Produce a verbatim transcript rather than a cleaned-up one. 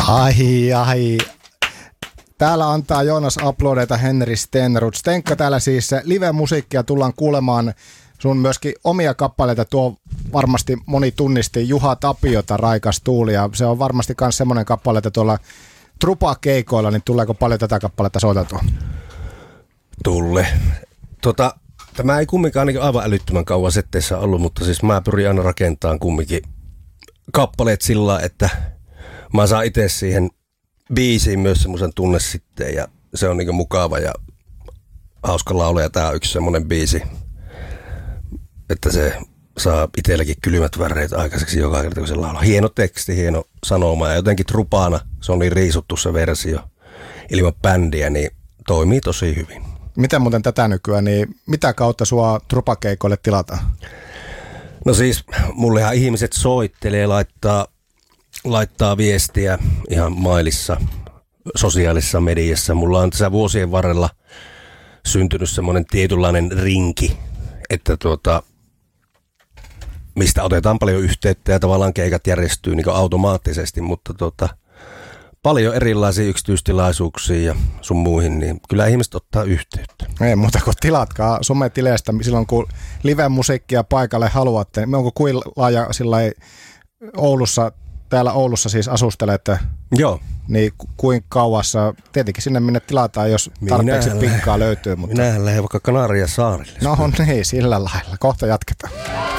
Ai, ai. Täällä antaa Joonas aplodeita Henri Stenrud. Stenkka, täällä siis live-musiikkia tullaan kuulemaan. Sun myöskin omia kappaleita tuo varmasti moni tunnisti Juha Tapiota, Raikas tuuli, ja se on varmasti myös semmoinen kappale, että tuolla Trupa-keikoilla, niin tuleeko paljon tätä kappaletta soiteltua? Tulle. Tota, tämä ei kumminkaan niin aivan älyttömän kauan setteissä ollut, mutta siis mä pyrin aina rakentamaan kumminkin kappaleet sillä, että mä saan itse siihen biisiin myös semmoisen tunne sitten, ja se on niin mukava ja hauska laulu, ja tää on yksi semmoinen biisi, että se saa itselläkin kylmät väreet aikaiseksi joka kerta, kun se laulaa. Hieno teksti, hieno sanoma, ja jotenkin Trupana, se on niin riisuttu se versio ilman bändiä, niin toimii tosi hyvin. Miten muuten tätä nykyään, niin mitä kautta sua Trupakeikoille tilataan? No siis, mullehan ihmiset soittelee, laittaa, laittaa viestiä ihan mailissa, sosiaalisessa mediassa. Mulla on tässä vuosien varrella syntynyt semmoinen tietynlainen rinki, että tuota, mistä otetaan paljon yhteyttä ja tavallaan keikat järjestyy niin kuin automaattisesti, mutta tuota, paljon erilaisia yksityistilaisuuksia ja sun muihin, niin kyllä ihmiset ottaa yhteyttä. Ei muuta kuin tilatkaa sometileistä silloin, kun live-musiikkia paikalle haluatte. Me onko kuin laaja sillai Oulussa, täällä Oulussa siis asustelette? Joo. Niin kuin kauassa, tietenkin sinne minne tilataan, jos tarpeeksi pinkkaa löytyy. Mutta minähän lähden vaikka Kanarian saarille. No niin, sillä lailla. Kohta jatketaan.